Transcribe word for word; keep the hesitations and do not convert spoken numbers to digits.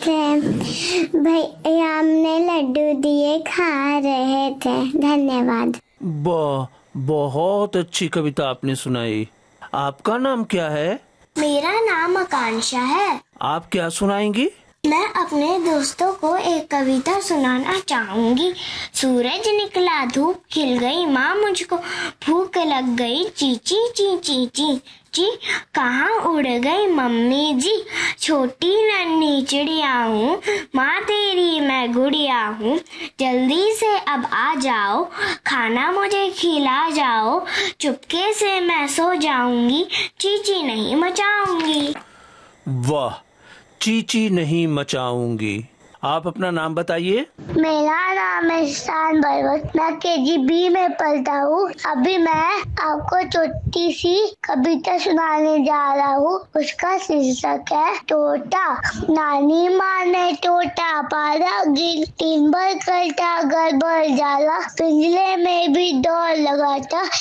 थे, भैया हमने लड्डू दिए खा रहे थे। धन्यवाद। वाह, बहुत अच्छी कविता आपने सुनाई। आपका नाम क्या है? मेरा नाम आकांक्षा है। आप क्या सुनाएंगी? मैं अपने दोस्तों को एक कविता सुनाना चाहूंगी। सूरज निकला, धूप खिल गई, माँ मुझको भूख लग गई, चींची चींची ची ची कहाँ उड़ गई मम्मी जी। छोटी नन्ही चिड़िया हूँ, माँ तेरी मैं गुड़िया हूँ, जल्दी से अब आ जाओ, खाना मुझे खिला जाओ, चुपके से मैं सो जाऊंगी, चींची नहीं मचाऊंगी। वाह, चींची नहीं मचाऊंगी। आप अपना नाम बताइए। मेरा नाम है शान बरवत, मैं केजी बी में पढ़ता हूँ। अभी मैं आपको छोटी सी कविता सुनाने जा रहा हूँ। उसका शीर्षक है तोता। नानी माँ ने तोता पाला, दिन भर करता घर भर जाला, पिंजरे में भी दौड़ लगाता,